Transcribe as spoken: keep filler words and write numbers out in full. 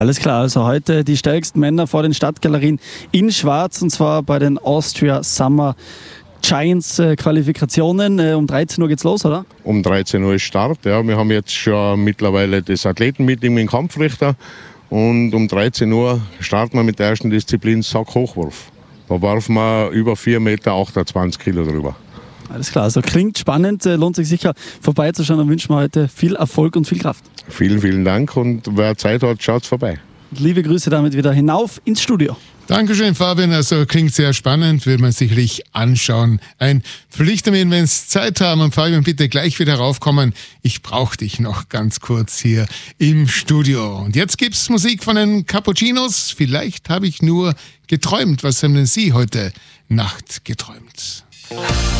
Alles klar, also heute die stärksten Männer vor den Stadtgalerien in Schwarz, und zwar bei den Austria Summer Giants äh, Qualifikationen. Äh, um dreizehn Uhr geht's los, oder? Um dreizehn Uhr ist Start. Ja. Wir haben jetzt schon mittlerweile das Athletenmeeting mit dem Kampfrichter und um dreizehn Uhr starten wir mit der ersten Disziplin Sack-Hochwurf. Da werfen wir über vier Meter achtundzwanzig Kilo drüber. Alles klar, also klingt spannend, äh, lohnt sich sicher vorbeizuschauen und wünschen wir heute viel Erfolg und viel Kraft. Vielen, vielen Dank und wer Zeit hat, schaut vorbei. Liebe Grüße damit wieder hinauf ins Studio. Dankeschön, Fabian. Also klingt sehr spannend, will man sicherlich anschauen. Ein Pflichttermin, wenn Sie Zeit haben. Und Fabian, bitte gleich wieder raufkommen. Ich brauche dich noch ganz kurz hier im Studio. Und jetzt gibt's Musik von den Cappuccinos. Vielleicht habe ich nur geträumt. Was haben denn Sie heute Nacht geträumt?